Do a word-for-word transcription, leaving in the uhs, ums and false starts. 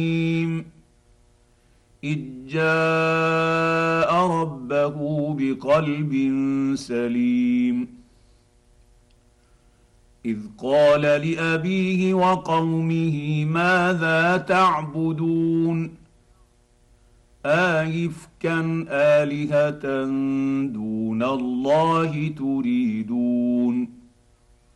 إذ جاء ربه بقلب سليم إذ قال لأبيه وقومه ماذا تعبدون آئفكا آلهة دون الله تريدون